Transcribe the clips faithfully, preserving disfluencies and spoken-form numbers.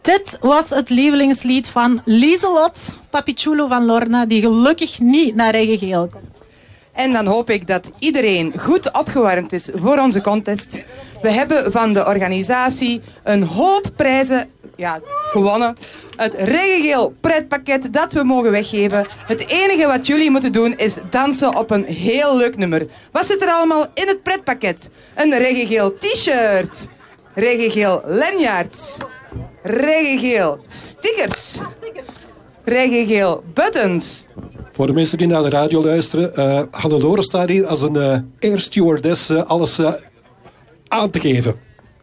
Dit was het lievelingslied van Lieselot, Papichulo van Lorna, die gelukkig niet naar Reggegeel komt. En dan hoop ik dat iedereen goed opgewarmd is voor onze contest. We hebben van de organisatie een hoop prijzen ja, gewonnen. Het Reggegeel pretpakket dat we mogen weggeven. Het enige wat jullie moeten doen is dansen op een heel leuk nummer. Wat zit er allemaal in het pretpakket? Een Reggegeel t-shirt. Reggegeel lanyards. Reggegeel stickers. Reggegeel buttons. Voor de mensen die naar de radio luisteren, uh, Hannelore staat hier als een uh, air stewardess uh, alles uh, aan te geven.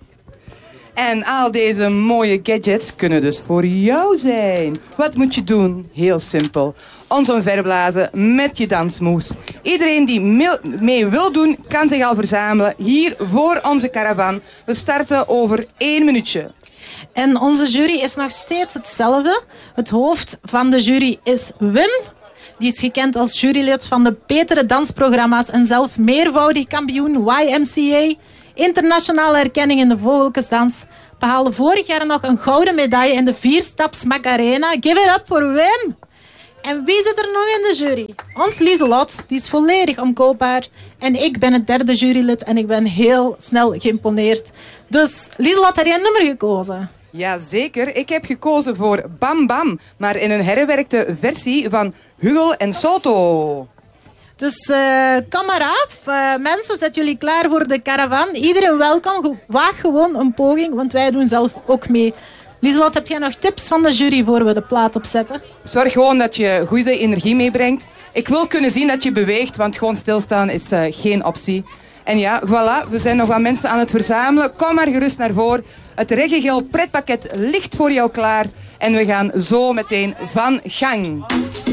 En al deze mooie gadgets kunnen dus voor jou zijn. Wat moet je doen? Heel simpel. Ons omverblazen met je dansmoes. Iedereen die mee wil doen, kan zich al verzamelen hier voor onze caravan. We starten over één minuutje. En onze jury is nog steeds hetzelfde. Het hoofd van de jury is Wim. Die is gekend als jurylid van de betere dansprogramma's en zelf meervoudig kampioen Y M C A. Internationale erkenning in de vogelkesdans. Behaalde vorig jaar nog een gouden medaille in de vierstaps Macarena. Give it up voor Wim! En wie zit er nog in de jury? Ons Lieselot, die is volledig omkoopbaar. En ik ben het derde jurylid en ik ben heel snel geïmponeerd. Dus Lieselot, heb jij een nummer gekozen? Jazeker, ik heb gekozen voor Bam Bam, maar in een herwerkte versie van Hugel en Soto. Dus uh, kom maar af. Uh, mensen, zet jullie klaar voor de caravan. Iedereen welkom. Waag gewoon een poging, want wij doen zelf ook mee. Lieselot, heb jij nog tips van de jury voor we de plaat opzetten? Zorg gewoon dat je goede energie meebrengt. Ik wil kunnen zien dat je beweegt, want gewoon stilstaan is uh, geen optie. En ja, voilà, we zijn nog wat mensen aan het verzamelen. Kom maar gerust naar voren. Het Reggegeel pretpakket ligt voor jou klaar. En we gaan zo meteen van gang.